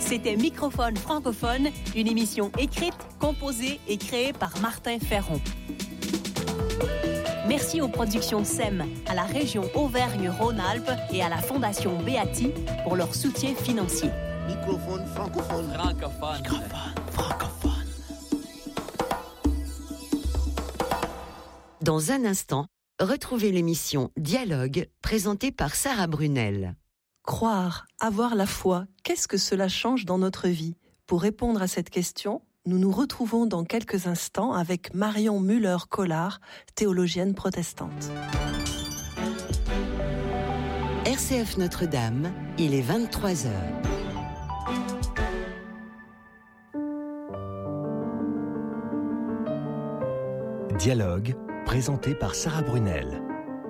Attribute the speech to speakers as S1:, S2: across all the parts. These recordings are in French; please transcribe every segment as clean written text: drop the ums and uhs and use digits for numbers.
S1: C'était Microphone francophone, une émission écrite, composée et créée par Martin Ferron. Merci aux productions SEM, à la région Auvergne-Rhône-Alpes et à la Fondation Beati pour leur soutien financier.
S2: Microphone francophone.
S3: Francophone.
S2: Microphone francophone.
S4: Dans un instant, retrouvez l'émission Dialogue, présentée par Sarah Brunel.
S5: Croire, avoir la foi, qu'est-ce que cela change dans notre vie ? Pour répondre à cette question, nous nous retrouvons dans quelques instants avec Marion Müller-Collard, théologienne protestante.
S4: RCF Notre-Dame, il est 23h.
S6: Dialogue, présenté par Sarah Brunel.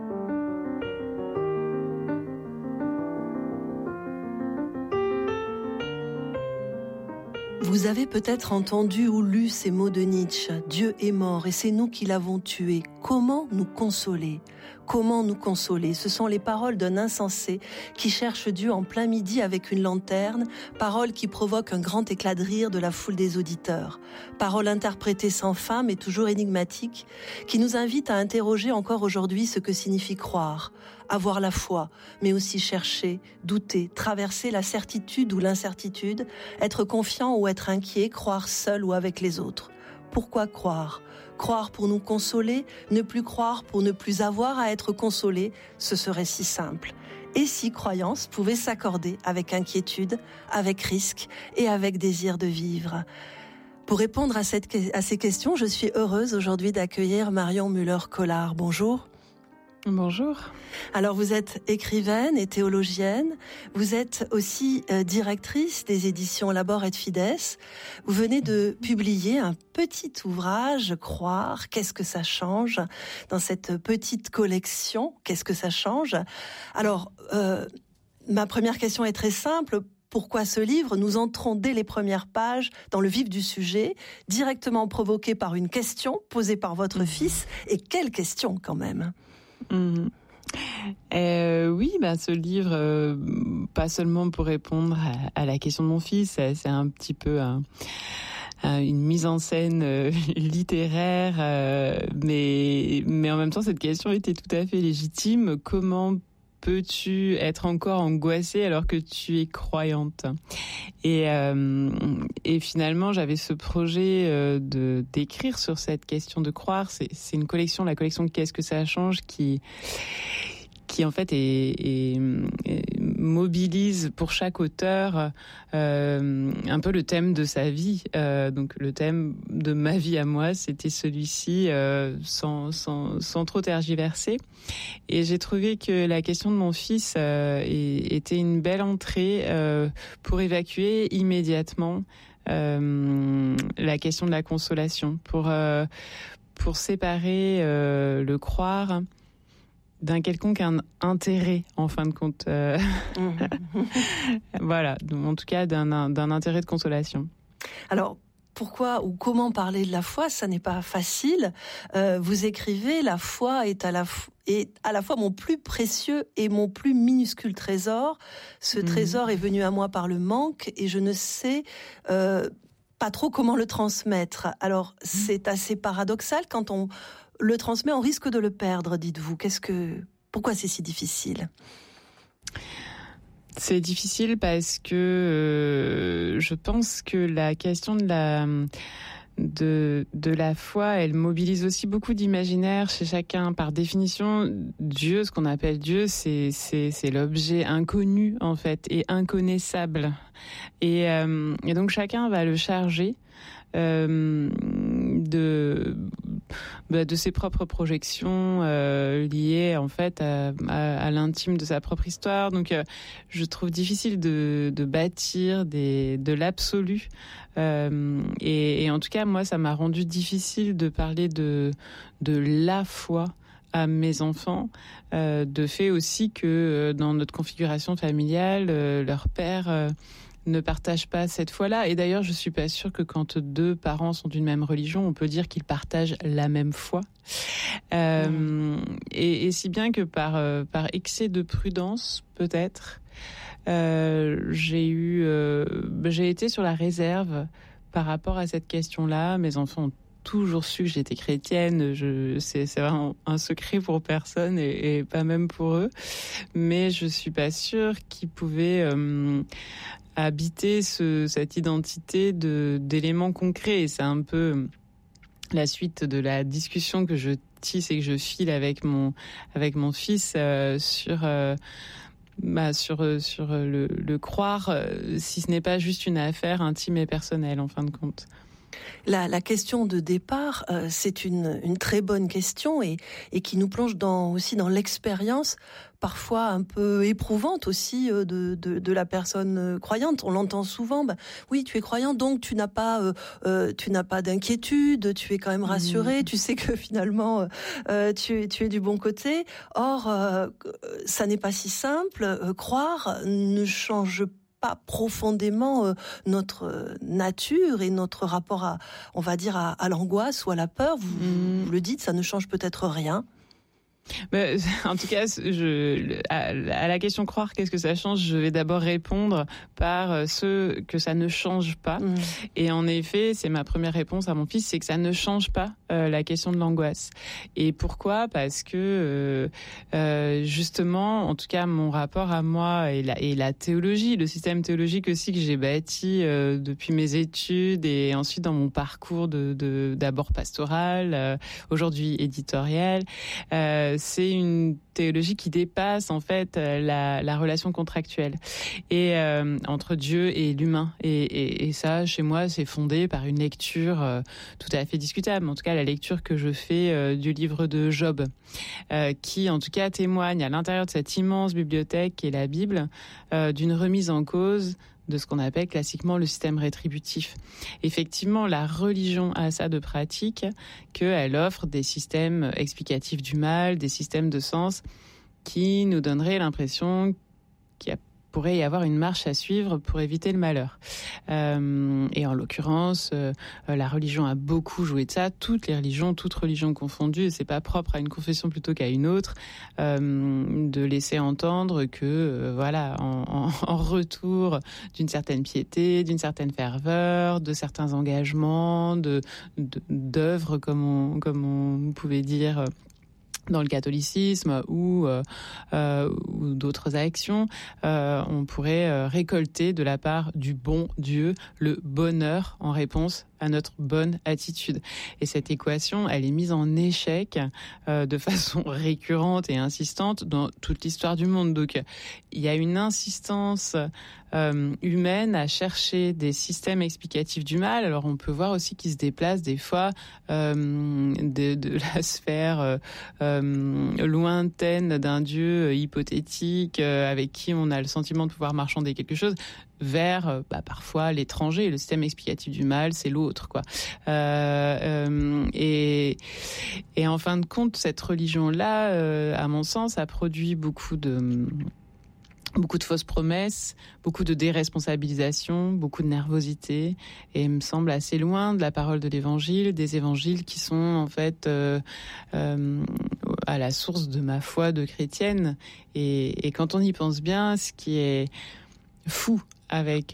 S5: Vous avez peut-être entendu ou lu ces mots de Nietzsche. Dieu est mort et c'est nous qui l'avons tué. Comment nous consoler ? Comment nous consoler ? Ce sont les paroles d'un insensé qui cherche Dieu en plein midi avec une lanterne, paroles qui provoquent un grand éclat de rire de la foule des auditeurs. Paroles interprétées sans fin mais toujours énigmatiques, qui nous invitent à interroger encore aujourd'hui ce que signifie croire, avoir la foi, mais aussi chercher, douter, traverser la certitude ou l'incertitude, être confiant ou être inquiet, croire seul ou avec les autres. Pourquoi croire ? Croire pour nous consoler, ne plus croire pour ne plus avoir à être consolé, ce serait si simple. Et si croyance pouvait s'accorder avec inquiétude, avec risque et avec désir de vivre ? Pour répondre à ces questions, je suis heureuse aujourd'hui d'accueillir Marion Müller-Collard. Bonjour.
S7: Bonjour.
S5: Alors vous êtes écrivaine et théologienne, vous êtes aussi directrice des éditions Labor et Fides. Vous venez de publier un petit ouvrage, Croire, qu'est-ce que ça change ? Dans cette petite collection, qu'est-ce que ça change ? Alors, ma première question est très simple. Pourquoi ce livre ? Nous entrons dès les premières pages dans le vif du sujet, directement provoqué par une question posée par votre fils. Et quelle question quand même ?
S7: Ce livre, pas seulement pour répondre à la question de mon fils, c'est un petit peu une mise en scène littéraire, mais en même temps cette question était tout à fait légitime. Comment peux-tu être encore angoissée alors que tu es croyante ? Et finalement, j'avais ce projet d'écrire sur cette question de croire. C'est une collection, la collection Qu'est-ce que ça change, qui en fait mobilise pour chaque auteur un peu le thème de sa vie. Donc le thème de ma vie à moi, c'était celui-ci, sans trop tergiverser. Et j'ai trouvé que la question de mon fils était une belle entrée pour évacuer immédiatement la question de la consolation, pour séparer le croire d'un quelconque intérêt, en fin de compte. Voilà, donc, en tout cas d'un intérêt de consolation.
S5: Alors, pourquoi ou comment parler de la foi ? Ça n'est pas facile. Vous écrivez, la foi est à la fois mon plus précieux et mon plus minuscule trésor. Ce trésor est venu à moi par le manque et je ne sais pas trop comment le transmettre. Alors, c'est assez paradoxal. Quand on le transmet, on risque de le perdre, dites-vous. Pourquoi c'est si difficile ?
S7: C'est difficile parce que je pense que la question de la foi, elle mobilise aussi beaucoup d'imaginaire chez chacun. Par définition, Dieu, ce qu'on appelle Dieu, c'est l'objet inconnu, en fait, et inconnaissable. Et donc chacun va le charger de ses propres projections liées en fait à l'intime de sa propre histoire. Donc je trouve difficile de bâtir de l'absolu, et en tout cas moi ça m'a rendu difficile de parler de la foi à mes enfants, de fait aussi que dans notre configuration familiale, leur père ne partagent pas cette foi-là. Et d'ailleurs, je suis pas sûre que quand deux parents sont d'une même religion, on peut dire qu'ils partagent la même foi. Et si bien que par excès de prudence, peut-être, j'ai été sur la réserve par rapport à cette question-là. Mes enfants ont toujours su que j'étais chrétienne. C'est vraiment un secret pour personne et pas même pour eux. Mais je suis pas sûre qu'ils pouvaient habiter cette identité d'éléments concrets. Et c'est un peu la suite de la discussion que je tisse et que je file avec mon fils sur le croire, si ce n'est pas juste une affaire intime et personnelle en fin de compte.
S5: La question de départ, c'est une très bonne question et qui nous plonge aussi dans l'expérience parfois un peu éprouvante aussi de la personne croyante. On l'entend souvent, oui, tu es croyant, donc tu n'as pas d'inquiétude, tu es quand même rassuré, tu sais que finalement tu es du bon côté. Or, ça n'est pas si simple. Croire ne change pas profondément notre nature et notre rapport à l'angoisse ou à la peur. Vous le dites, ça ne change peut-être rien.
S7: En tout cas, à la question croire, qu'est-ce que ça change ? Je vais d'abord répondre par ce que ça ne change pas. Et en effet, c'est ma première réponse à mon fils, c'est que ça ne change pas la question de l'angoisse. Et pourquoi ? Parce que justement, en tout cas, mon rapport à moi et la théologie, le système théologique aussi que j'ai bâti depuis mes études et ensuite dans mon parcours d'abord pastoral, aujourd'hui éditorial, c'est une théologie qui dépasse en fait la relation contractuelle et entre Dieu et l'humain. Et ça, chez moi, c'est fondé par une lecture tout à fait discutable. En tout cas, la lecture que je fais du livre de Job, qui en tout cas témoigne à l'intérieur de cette immense bibliothèque qu'est la Bible d'une remise en cause de ce qu'on appelle classiquement le système rétributif. Effectivement, la religion a ça de pratique, qu'elle offre des systèmes explicatifs du mal, des systèmes de sens qui nous donneraient l'impression qu'il pourrait y avoir une marche à suivre pour éviter le malheur. Et en l'occurrence, la religion a beaucoup joué de ça, toutes religions confondues, et c'est pas propre à une confession plutôt qu'à une autre, de laisser entendre que en retour d'une certaine piété, d'une certaine ferveur, de certains engagements, d'œuvres comme on pouvait dire dans le catholicisme ou d'autres actions, on pourrait récolter de la part du bon Dieu le bonheur en réponse à notre bonne attitude. Et cette équation, elle est mise en échec de façon récurrente et insistante dans toute l'histoire du monde. Donc, il y a une insistance humaine à chercher des systèmes explicatifs du mal. Alors, on peut voir aussi qu'ils se déplacent des fois de la sphère lointaine d'un Dieu hypothétique avec qui on a le sentiment de pouvoir marchander quelque chose vers parfois l'étranger. Le système explicatif du mal, c'est l'autre, quoi. Et en fin de compte, cette religion-là, à mon sens, a produit beaucoup de fausses promesses, beaucoup de déresponsabilisation, beaucoup de nervosité, et me semble assez loin de la parole de l'Évangile, des évangiles qui sont en fait à la source de ma foi de chrétienne. Et quand on y pense bien, ce qui est fou avec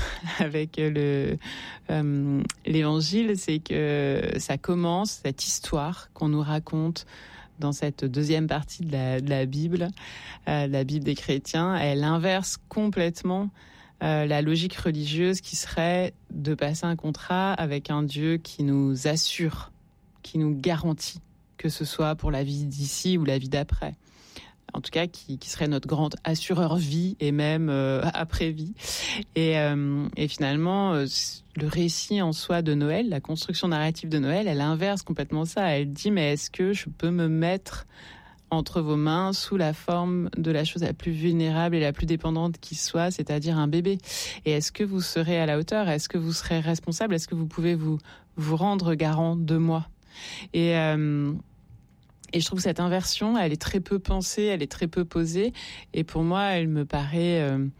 S7: l'Évangile, c'est que ça commence, cette histoire qu'on nous raconte dans cette deuxième partie de la Bible, la Bible des chrétiens, elle inverse complètement la logique religieuse qui serait de passer un contrat avec un Dieu qui nous assure, qui nous garantit, que ce soit pour la vie d'ici ou la vie d'après. En tout cas, qui serait notre grand assureur vie et même après-vie. Et finalement, le récit en soi de Noël, la construction narrative de Noël, elle inverse complètement ça. Elle dit, mais est-ce que je peux me mettre entre vos mains sous la forme de la chose la plus vulnérable et la plus dépendante qui soit, c'est-à-dire un bébé ? Et est-ce que vous serez à la hauteur ? Est-ce que vous serez responsable ? Est-ce que vous pouvez vous rendre garant de moi ? Et je trouve que cette inversion, elle est très peu pensée, elle est très peu posée. Et pour moi, elle me paraît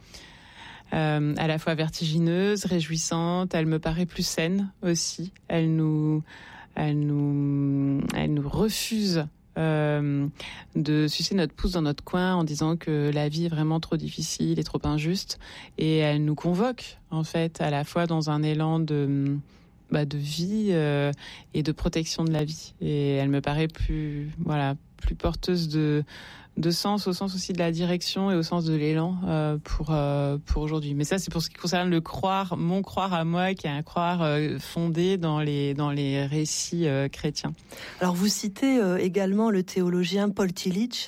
S7: à la fois vertigineuse, réjouissante. Elle me paraît plus saine aussi. Elle nous refuse de sucer notre pouce dans notre coin en disant que la vie est vraiment trop difficile et trop injuste. Et elle nous convoque, en fait, à la fois dans un élan de vie et de protection de la vie. Et elle me paraît plus porteuse de sens, au sens aussi de la direction et au sens de l'élan pour aujourd'hui. Mais ça, c'est pour ce qui concerne mon croire à moi, qui est un croire fondé dans les récits chrétiens.
S5: Alors vous citez également le théologien Paul Tillich,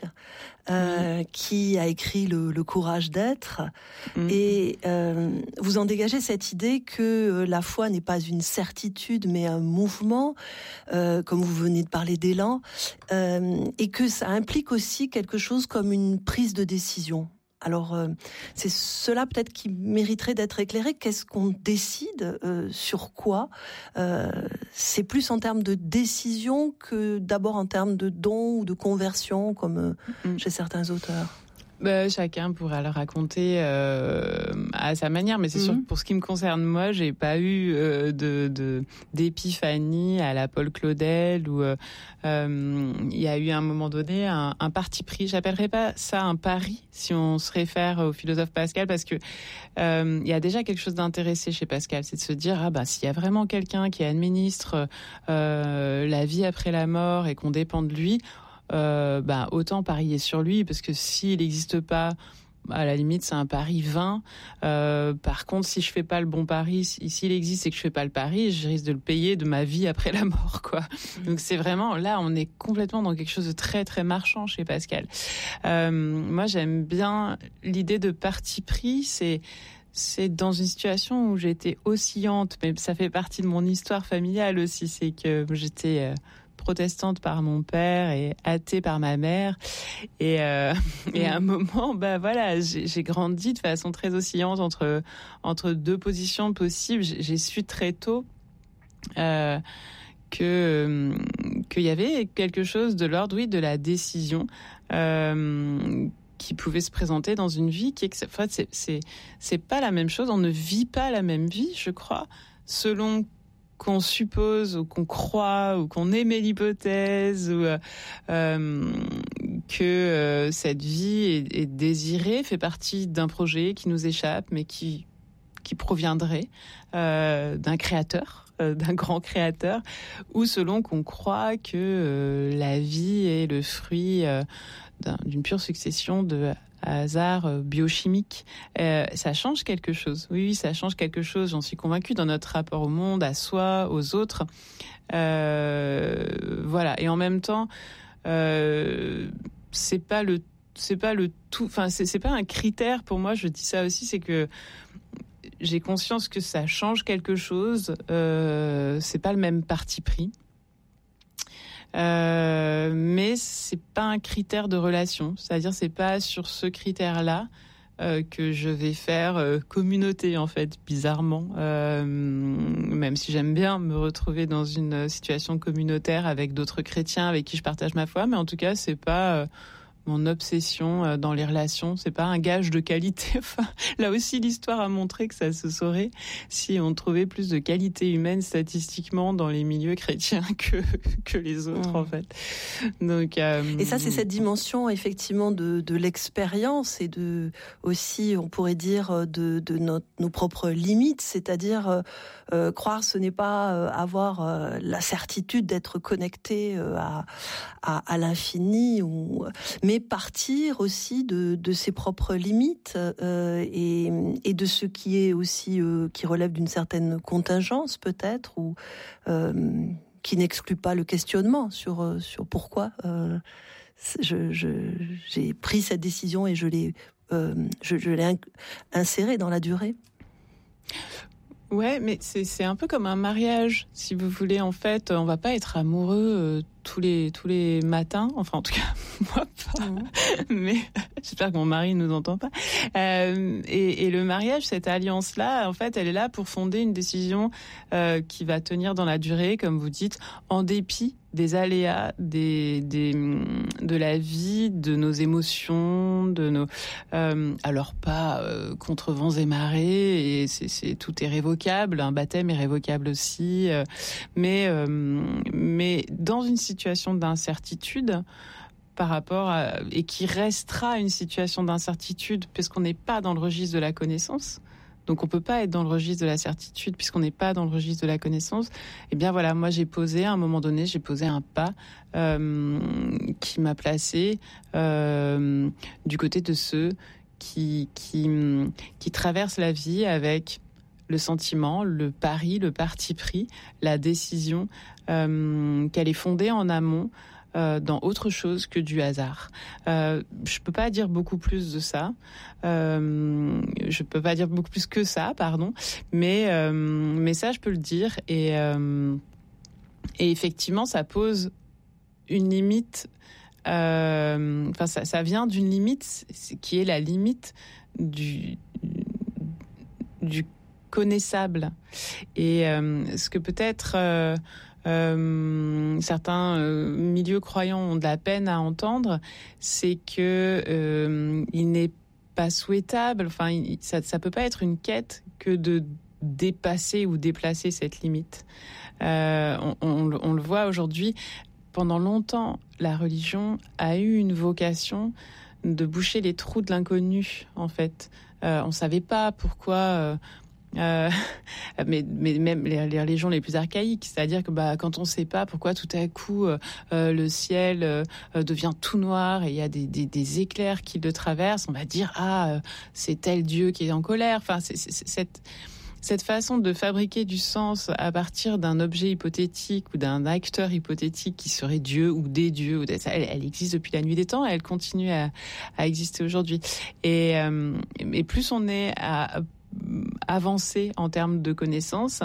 S5: qui a écrit le courage d'être, et vous en dégagez cette idée que la foi n'est pas une certitude mais un mouvement, comme vous venez de parler d'élan, et que ça implique aussi quelque chose comme une prise de décision. Alors, c'est cela peut-être qui mériterait d'être éclairé. Qu'est-ce qu'on décide, sur quoi? C'est plus en termes de décision que d'abord en termes de don ou de conversion, comme chez certains auteurs.
S7: Chacun pourra le raconter à sa manière, mais c'est sûr que pour ce qui me concerne, moi, j'ai pas eu d'épiphanie à la Paul Claudel, où il y a eu à un moment donné un parti pris. J'appellerais pas ça un pari, si on se réfère au philosophe Pascal, parce que il y a déjà quelque chose d'intéressé chez Pascal, c'est de se dire s'il y a vraiment quelqu'un qui administre la vie après la mort et qu'on dépend de lui, autant parier sur lui, parce que s'il n'existe pas, à la limite c'est un pari vain. Par contre, si je fais pas le bon pari, s'il existe et que je fais pas le pari, je risque de le payer de ma vie après la mort, quoi. Donc c'est vraiment, là on est complètement dans quelque chose de très très marchand chez Pascal. Moi j'aime bien l'idée de parti pris, c'est dans une situation où j'étais oscillante, mais ça fait partie de mon histoire familiale aussi, c'est que j'étais protestante par mon père et athée par ma mère, et à un moment j'ai grandi de façon très oscillante entre deux positions possibles. J'ai su très tôt qu'il y avait quelque chose de l'ordre de la décision qui pouvait se présenter dans une vie c'est pas la même chose. On ne vit pas la même vie, je crois, selon qu'on suppose ou qu'on croit ou qu'on émet l'hypothèse ou que cette vie est désirée, fait partie d'un projet qui nous échappe, mais qui proviendrait d'un créateur, d'un grand créateur, ou selon qu'on croit que la vie est le fruit d'une pure succession de hasard biochimique. Ça change quelque chose. Oui, ça change quelque chose, j'en suis convaincue, dans notre rapport au monde, à soi, aux autres. Et en même temps, c'est pas le tout, enfin c'est pas un critère pour moi. Je dis ça aussi, c'est que j'ai conscience que ça change quelque chose. C'est pas le même parti pris. Mais c'est pas un critère de relation, c'est-à-dire c'est pas sur ce critère-là que je vais faire communauté, en fait, bizarrement, même si j'aime bien me retrouver dans une situation communautaire avec d'autres chrétiens avec qui je partage ma foi, mais en tout cas c'est pas mon obsession dans les relations, c'est pas un gage de qualité. Enfin, là aussi, l'histoire a montré que ça se saurait si on trouvait plus de qualité humaine statistiquement dans les milieux chrétiens que les autres, en fait. Donc,
S5: et ça, c'est cette dimension effectivement de l'expérience et de aussi, on pourrait dire, de nos propres limites, c'est-à-dire croire, ce n'est pas avoir la certitude d'être connecté à l'infini, mais partir aussi de ses propres limites et de ce qui est aussi qui relève d'une certaine contingence peut-être, ou qui n'exclut pas le questionnement sur pourquoi j'ai pris cette décision et je l'ai insérée dans la durée.
S7: Ouais, mais c'est un peu comme un mariage, si vous voulez. En fait, on va pas être amoureux tous les matins. Enfin, en tout cas, moi pas. Mais j'espère que mon mari ne nous entend pas. Et le mariage, cette alliance-là, en fait, elle est là pour fonder une décision qui va tenir dans la durée, comme vous dites, en dépit des aléas, de la vie, de nos émotions, de nos alors pas contre vents et marées, et tout est révocable, un baptême est révocable aussi, mais dans une situation d'incertitude par rapport à, et qui restera une situation d'incertitude puisqu'on n'est pas dans le registre de la connaissance. Donc on peut pas être dans le registre de la certitude puisqu'on n'est pas dans le registre de la connaissance. Eh bien voilà, moi à un moment donné, j'ai posé un pas qui m'a placé du côté de ceux qui traversent la vie avec le sentiment, le pari, le parti pris, la décision qu'elle est fondée en amont dans autre chose que du hasard. Je peux pas dire beaucoup plus de ça. Je peux pas dire beaucoup plus que ça, pardon. Mais ça, je peux le dire. Et effectivement, ça pose une limite. Enfin, ça vient d'une limite qui est la limite du connaissable. Et ce que peut-être certains milieux croyants ont de la peine à entendre, c'est que il n'est pas souhaitable, enfin ça peut pas être une quête que de dépasser ou déplacer cette limite. On le voit aujourd'hui. Pendant longtemps, la religion a eu une vocation de boucher les trous de l'inconnu, en fait. On savait pas pourquoi mais même les religions les plus archaïques, c'est-à-dire que quand on sait pas pourquoi tout à coup le ciel devient tout noir et il y a des éclairs qui le traversent, on va dire c'est tel Dieu qui est en colère. Enfin, c'est cette façon de fabriquer du sens à partir d'un objet hypothétique ou d'un acteur hypothétique qui serait Dieu ou des dieux, elle existe depuis la nuit des temps et elle continue à exister aujourd'hui. Et plus on est à avancer en termes de connaissances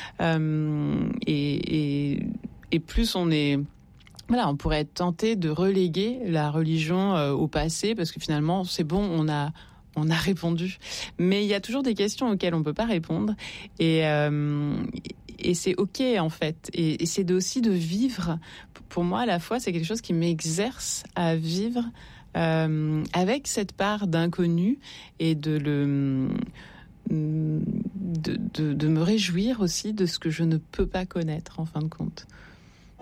S7: et plus on est... Voilà, on pourrait être tenté de reléguer la religion au passé parce que finalement, c'est bon, on a répondu. Mais il y a toujours des questions auxquelles on ne peut pas répondre. Et c'est OK, en fait. Et c'est aussi de vivre. Pour moi, à la fois, c'est quelque chose qui m'exerce à vivre avec cette part d'inconnu et de me réjouir aussi de ce que je ne peux pas connaître, en fin de compte.